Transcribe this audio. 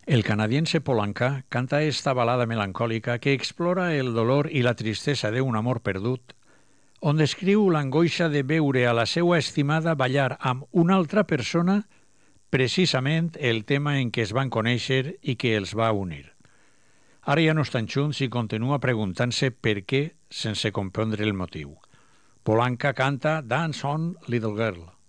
El canadiense Polanca canta esta balada melancòlica que explora el dolor i la tristesa d'un amor perdut, on descriu l'angoixa de veure a la seua estimada ballar amb una altra persona precisament el tema en què es van conèixer i que els va unir. Ara ja no estan junts i continua preguntant-se per què sense comprendre el motiu. Polanca canta Dance On, Little Girl.